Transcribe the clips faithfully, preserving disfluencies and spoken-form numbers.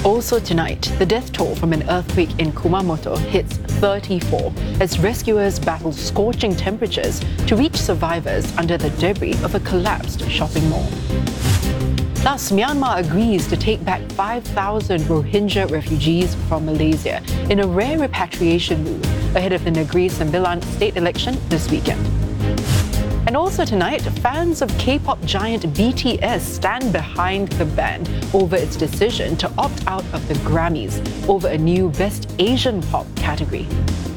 Also tonight, the death toll from an earthquake in Kumamoto hits thirty-four as rescuers battle scorching temperatures to reach survivors under the debris of a collapsed shopping mall. Thus, Myanmar agrees to take back five thousand Rohingya refugees from Malaysia in a rare repatriation move ahead of the Negeri Sembilan state election this weekend. And also tonight, fans of K-pop giant B T S stand behind the band over its decision to opt out of the Grammys over a new Best Asian Pop category.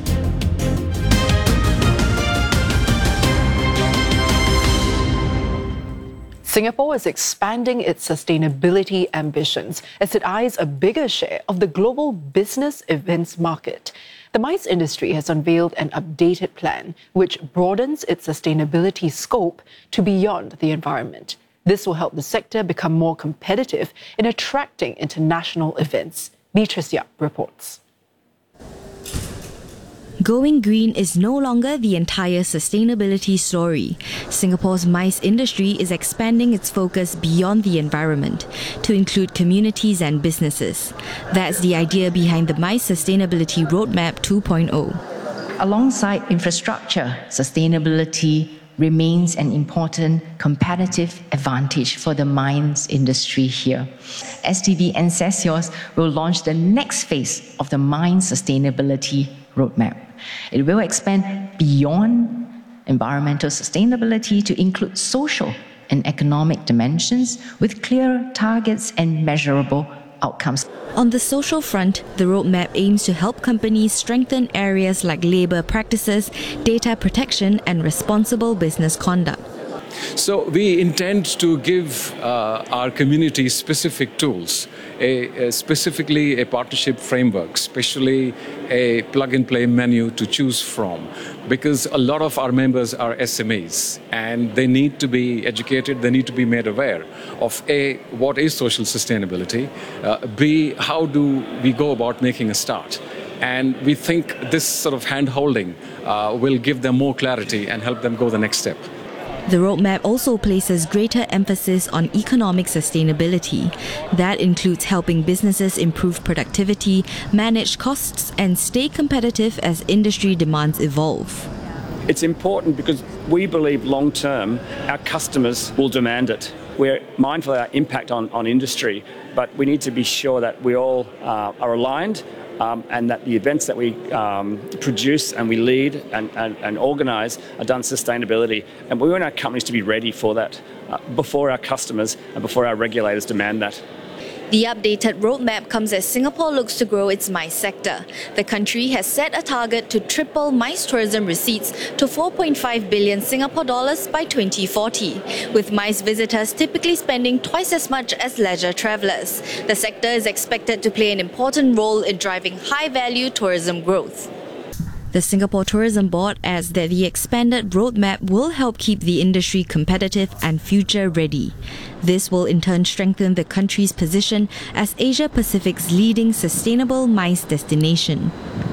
Singapore is expanding its sustainability ambitions as it eyes a bigger share of the global business events market. The MICE industry has unveiled an updated plan which broadens its sustainability scope to beyond the environment. This will help the sector become more competitive in attracting international events. Beatrice Yap reports. Going green is no longer the entire sustainability story. Singapore's MICE industry is expanding its focus beyond the environment to include communities and businesses. That's the idea behind the MICE Sustainability Roadmap two point oh. Alongside infrastructure, sustainability remains an important competitive advantage for the mines industry here. S T B Ensesios will launch the next phase of the mine sustainability roadmap. It will expand beyond environmental sustainability to include social and economic dimensions with clear targets and measurable outcomes. On the social front, the roadmap aims to help companies strengthen areas like labour practices, data protection and responsible business conduct. So we intend to give uh, our community specific tools, a, a specifically a partnership framework, especially a plug-and-play menu to choose from, because a lot of our members are S M Es and they need to be educated, they need to be made aware of A, what is social sustainability, uh, B, how do we go about making a start. And we think this sort of hand-holding uh, will give them more clarity and help them go the next step. The roadmap also places greater emphasis on economic sustainability. That includes helping businesses improve productivity, manage costs, and stay competitive as industry demands evolve. It's important because we believe long-term our customers will demand it. We're mindful of our impact on, on industry, but we need to be sure that we all uh, are aligned Um, and that the events that we um, produce and we lead and, and, and organise are done sustainability. And we want our companies to be ready for that uh, before our customers and before our regulators demand that. The updated roadmap comes as Singapore looks to grow its MICE sector. The country has set a target to triple MICE tourism receipts to four point five billion Singapore dollars by twenty forty, with MICE visitors typically spending twice as much as leisure travellers. The sector is expected to play an important role in driving high-value tourism growth. The Singapore Tourism Board adds that the expanded roadmap will help keep the industry competitive and future-ready. This will in turn strengthen the country's position as Asia-Pacific's leading sustainable MICE destination.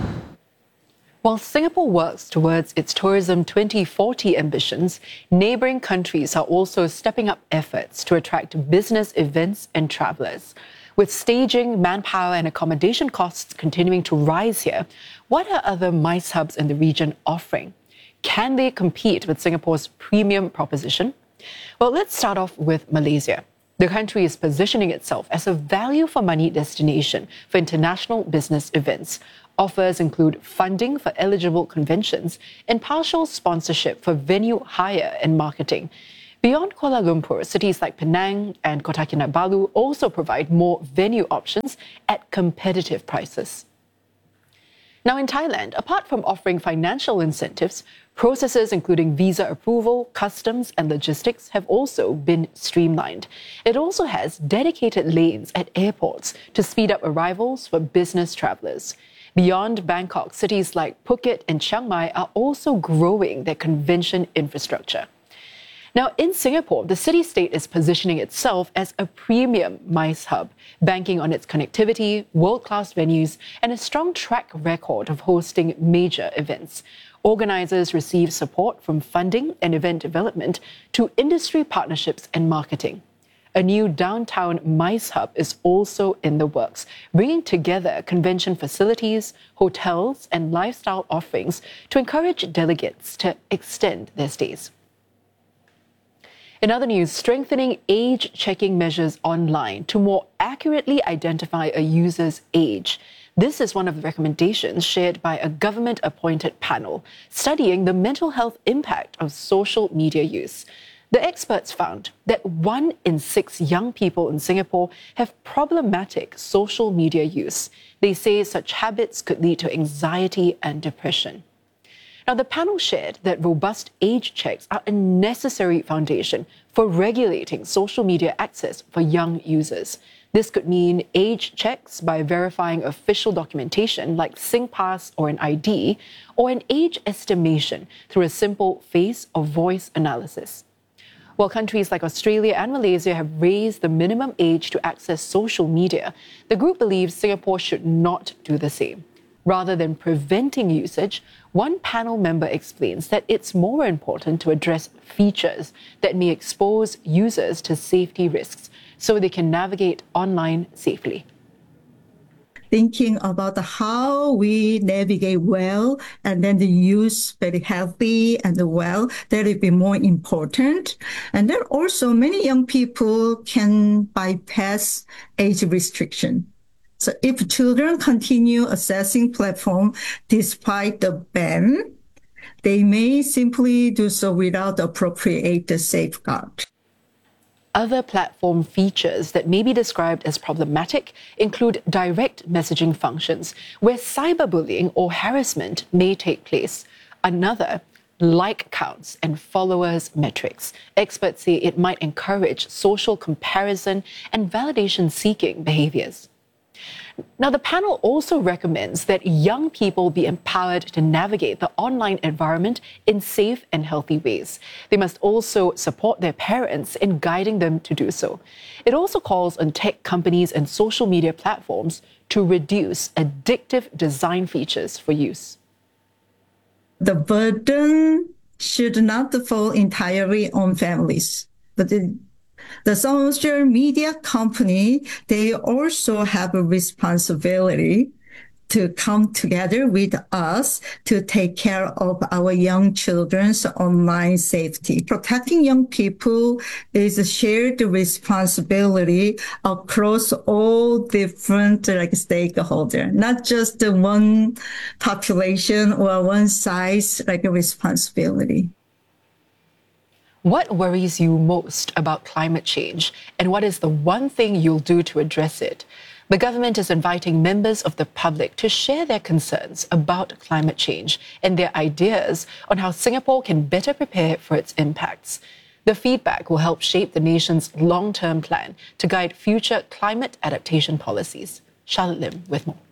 While Singapore works towards its Tourism twenty forty ambitions, neighbouring countries are also stepping up efforts to attract business events and travellers. With staging, manpower and accommodation costs continuing to rise here, what are other MICE hubs in the region offering? Can they compete with Singapore's premium proposition? Well, let's start off with Malaysia. The country is positioning itself as a value-for-money destination for international business events. Offers include funding for eligible conventions and partial sponsorship for venue hire and marketing. Beyond Kuala Lumpur, cities like Penang and Kota Kinabalu also provide more venue options at competitive prices. Now in Thailand, apart from offering financial incentives, processes including visa approval, customs and logistics have also been streamlined. It also has dedicated lanes at airports to speed up arrivals for business travellers. Beyond Bangkok, cities like Phuket and Chiang Mai are also growing their convention infrastructure. Now, in Singapore, the city-state is positioning itself as a premium MICE hub, banking on its connectivity, world-class venues, and a strong track record of hosting major events. Organisers receive support from funding and event development to industry partnerships and marketing. A new downtown MICE hub is also in the works, bringing together convention facilities, hotels, and lifestyle offerings to encourage delegates to extend their stays. In other news, strengthening age-checking measures online to more accurately identify a user's age. This is one of the recommendations shared by a government-appointed panel studying the mental health impact of social media use. The experts found that one in six young people in Singapore have problematic social media use. They say such habits could lead to anxiety and depression. Now, the panel shared that robust age checks are a necessary foundation for regulating social media access for young users. This could mean age checks by verifying official documentation like SingPass or an I D, or an age estimation through a simple face or voice analysis. While countries like Australia and Malaysia have raised the minimum age to access social media, the group believes Singapore should not do the same. Rather than preventing usage, one panel member explains that it's more important to address features that may expose users to safety risks so they can navigate online safely. Thinking about how we navigate well and then the use very healthy and well, that would be more important. And then also many young people can bypass age restriction. So if children continue accessing platform despite the ban, they may simply do so without appropriate safeguard. Other platform features that may be described as problematic include direct messaging functions, where cyberbullying or harassment may take place. Another, like counts and followers metrics. Experts say it might encourage social comparison and validation-seeking behaviors. Now, the panel also recommends that young people be empowered to navigate the online environment in safe and healthy ways. They must also support their parents in guiding them to do so. It also calls on tech companies and social media platforms to reduce addictive design features for use. The burden should not fall entirely on families, but the The social media company, they also have a responsibility to come together with us to take care of our young children's online safety. Protecting young people is a shared responsibility across all different like stakeholders, not just the one population or one size like a responsibility. What worries you most about climate change, and what is the one thing you'll do to address it? The government is inviting members of the public to share their concerns about climate change and their ideas on how Singapore can better prepare for its impacts. The feedback will help shape the nation's long-term plan to guide future climate adaptation policies. Charlotte Lim with more.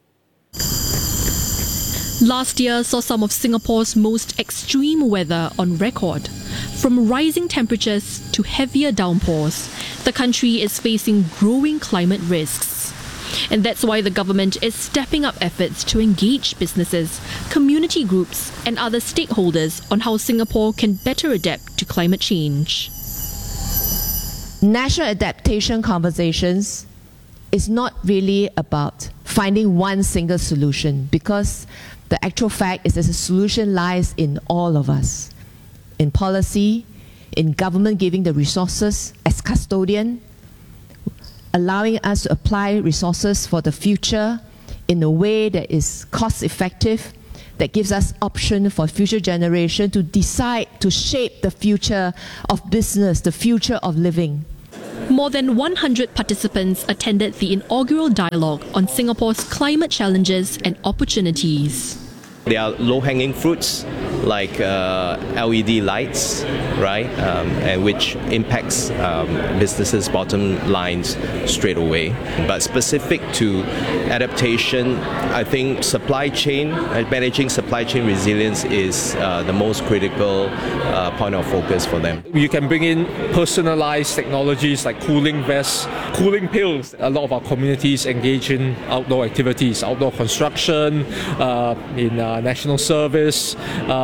Last year saw some of Singapore's most extreme weather on record. From rising temperatures to heavier downpours, the country is facing growing climate risks. And that's why the government is stepping up efforts to engage businesses, community groups, and other stakeholders on how Singapore can better adapt to climate change. National adaptation conversations is not really about finding one single solution, because the actual fact is that the solution lies in all of us. In policy, in government giving the resources as custodian, allowing us to apply resources for the future in a way that is cost effective, that gives us option for future generation to decide to shape the future of business, the future of living. More than one hundred participants attended the inaugural dialogue on Singapore's climate challenges and opportunities. There are low-hanging fruits like uh, L E D lights, right, um, and which impacts um, businesses' bottom lines straight away. But specific to adaptation, I think supply chain, uh, managing supply chain resilience is uh, the most critical uh, point of focus for them. You can bring in personalized technologies like cooling vests, cooling pills. A lot of our communities engage in outdoor activities, outdoor construction, uh, in uh, national service, uh,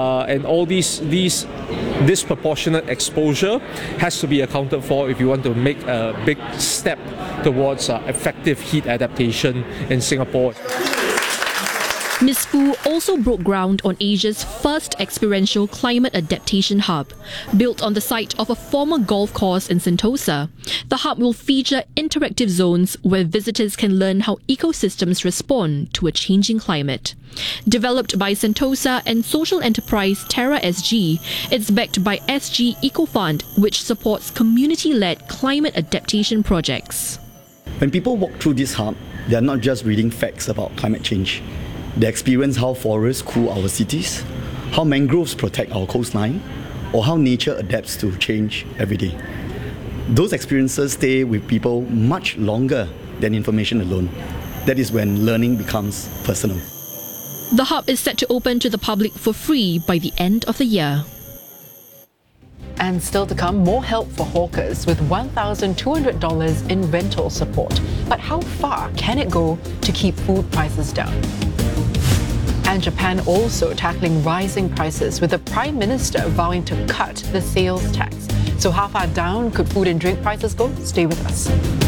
uh, and all these these disproportionate exposure has to be accounted for if you want to make a big step towards uh, effective heat adaptation in Singapore. Miz Foo also broke ground on Asia's first experiential climate adaptation hub. Built on the site of a former golf course in Sentosa, the hub will feature interactive zones where visitors can learn how ecosystems respond to a changing climate. Developed by Sentosa and social enterprise Terra S G, it's backed by S G EcoFund, which supports community-led climate adaptation projects. When people walk through this hub, they are not just reading facts about climate change. They experience how forests cool our cities, how mangroves protect our coastline, or how nature adapts to change every day. Those experiences stay with people much longer than information alone. That is when learning becomes personal. The hub is set to open to the public for free by the end of the year. And still to come, more help for hawkers with one thousand two hundred dollars in rental support. But how far can it go to keep food prices down? And Japan also tackling rising prices, with the Prime Minister vowing to cut the sales tax. So how far down could food and drink prices go? Stay with us.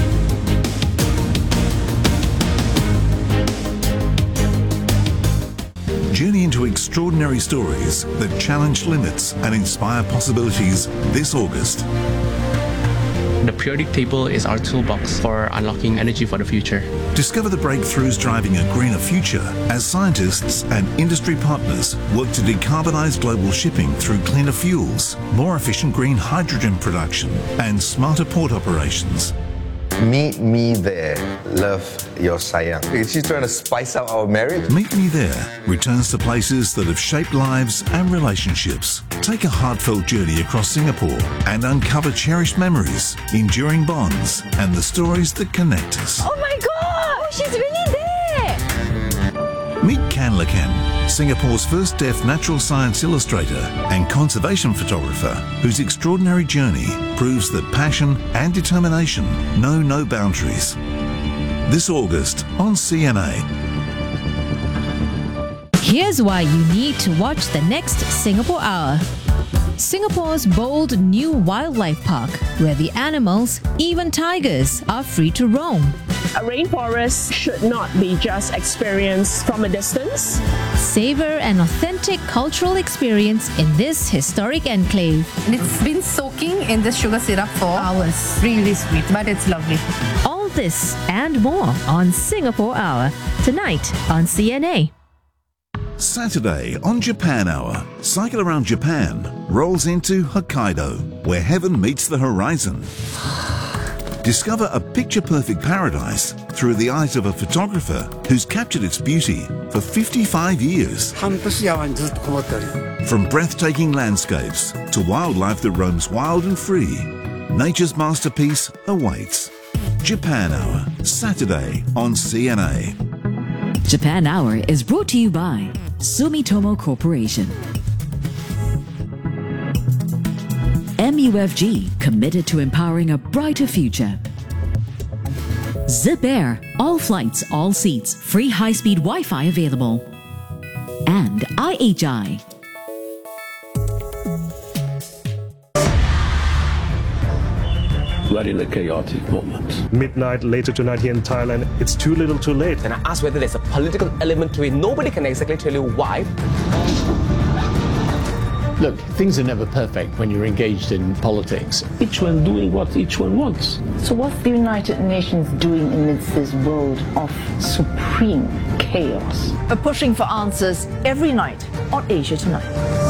Journey into extraordinary stories that challenge limits and inspire possibilities this August. The periodic table is our toolbox for unlocking energy for the future. Discover the breakthroughs driving a greener future as scientists and industry partners work to decarbonise global shipping through cleaner fuels, more efficient green hydrogen production, and smarter port operations. Meet me there. Love, your sayang. Is she trying to spice up our marriage? Meet Me There returns to places that have shaped lives and relationships. Take a heartfelt journey across Singapore and uncover cherished memories, enduring bonds, and the stories that connect us. Oh my God! She's really there! Meet Kan Lakan, Singapore's first deaf natural science illustrator and conservation photographer, whose extraordinary journey proves that passion and determination know no boundaries. This August on C N A. Here's why you need to watch the next Singapore Hour. Singapore's bold new wildlife park, where the animals, even tigers, are free to roam. A rainforest should not be just experienced from a distance. Savor an authentic cultural experience in this historic enclave. It's been soaking in this sugar syrup for hours. Really sweet, but it's lovely. All this and more on Singapore Hour, tonight on C N A. Saturday on Japan Hour, Cycle Around Japan rolls into Hokkaido, where heaven meets the horizon. Discover a picture-perfect paradise through the eyes of a photographer who's captured its beauty for fifty-five years. From breathtaking landscapes to wildlife that roams wild and free, nature's masterpiece awaits. Japan Hour, Saturday on C N A. Japan Hour is brought to you by Sumitomo Corporation. M U F G, committed to empowering a brighter future. Zip Air, all flights, all seats, free high-speed Wi-Fi available. And I H I. We're in a chaotic moment. Midnight later tonight here in Thailand, it's too little too late. And I asked whether there's a political element to it. Nobody can exactly tell you why. Look, things are never perfect when you're engaged in politics. Each one doing what each one wants. So what's the United Nations doing amidst this world of supreme chaos? We're pushing for answers every night on Asia Tonight.